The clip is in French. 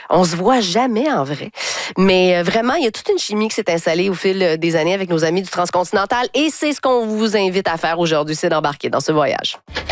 On se voit jamais en vrai. Mais vraiment, il y a toute une chimie qui s'est installée au fil des années avec nos amis du Transcontinental et c'est ce qu'on vous invite à faire aujourd'hui, c'est d'embarquer dans ce voyage.